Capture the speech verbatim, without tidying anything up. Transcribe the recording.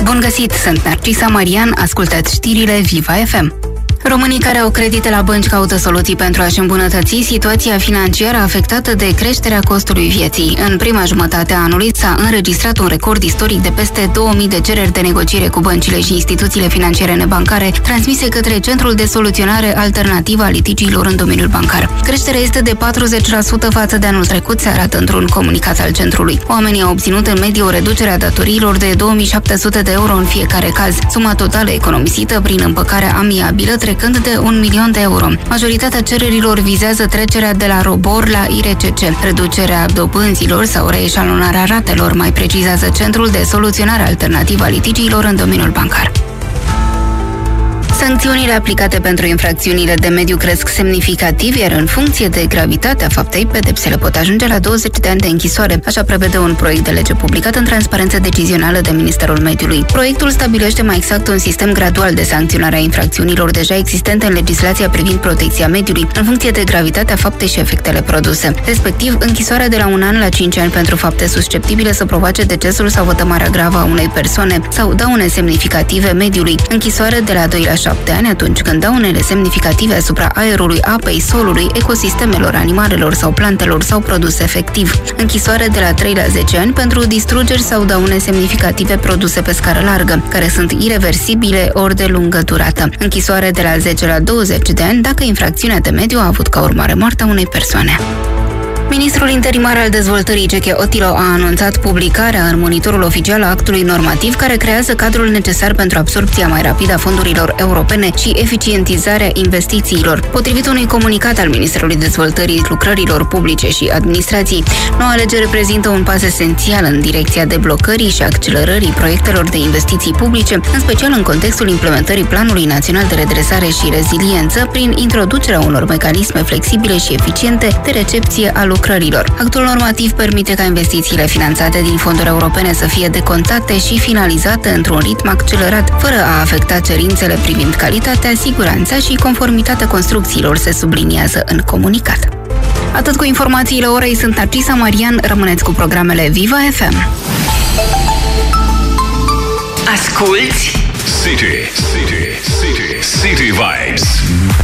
Bun găsit, sunt Narcisa Marian, ascultați știrile Viva F M. Românii care au credite la bănci caută soluții pentru a-și îmbunătăți situația financiară afectată de creșterea costului vieții. În prima jumătate a anului s-a înregistrat un record istoric de peste două mii de cereri de negociere cu băncile și instituțiile financiare nebancare transmise către Centrul de Soluționare Alternativă a Litigiilor în domeniul bancar. Creșterea este de patruzeci la sută față de anul trecut, se arată într-un comunicat al centrului. Oamenii au obținut în medie o reducere a datoriilor de două mii șapte sute de euro în fiecare caz. Suma totală economisită prin împăcarea amiabilă trecând de un milion de euro. Majoritatea cererilor vizează trecerea de la ROBOR la I R C C, reducerea dobânzilor sau reeșalonarea ratelor, mai precizează Centrul de Soluționare Alternativă a Litigiilor în domeniul bancar. Sancțiunile aplicate pentru infracțiunile de mediu cresc semnificativ, iar în funcție de gravitatea faptei, pedepsele pot ajunge la douăzeci de ani de închisoare. Așa prevede un proiect de lege publicat în Transparență Decizională de Ministerul Mediului. Proiectul stabilește mai exact un sistem gradual de sancționare a infracțiunilor deja existente în legislația privind protecția mediului, în funcție de gravitatea faptei și efectele produse. Respectiv, închisoarea de la un an la cinci ani pentru fapte susceptibile să provoace decesul sau vătămarea gravă a unei persoane sau daune semnificative mediului, închisoare de la doi la șapte ani atunci când daunele semnificative asupra aerului, apei, solului, ecosistemelor, animalelor sau plantelor s-au produs efectiv. Închisoare de la trei la zece ani pentru distrugeri sau daune semnificative produse pe scară largă, care sunt ireversibile ori de lungă durată. Închisoare de la zece la douăzeci de ani dacă infracțiunea de mediu a avut ca urmare moartea unei persoane. Ministrul interimar al dezvoltării Ceche Otilo a anunțat publicarea în monitorul oficial a actului normativ care creează cadrul necesar pentru absorbția mai rapidă a fondurilor europene și eficientizarea investițiilor. Potrivit unui comunicat al Ministrului Dezvoltării Lucrărilor Publice și Administrației, noua lege reprezintă un pas esențial în direcția deblocării și accelerării proiectelor de investiții publice, în special în contextul implementării Planului Național de Redresare și Reziliență, prin introducerea unor mecanisme flexibile și eficiente de recepție a lucrărilor. Actul normativ permite ca investițiile finanțate din fonduri europene să fie decontate și finalizate într-un ritm accelerat, fără a afecta cerințele privind calitatea, siguranța și conformitatea construcțiilor, se subliniază în comunicat. Atât cu informațiile orei, sunt Narcisa Marian, rămâneți cu programele Viva F M. Asculți City, City, City, City Vibes.